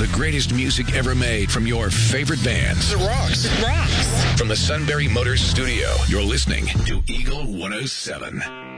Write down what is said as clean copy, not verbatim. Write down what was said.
The greatest music ever made from your favorite bands. It rocks. Rocks. From the Sunbury Motors Studio, you're listening to Eagle 107.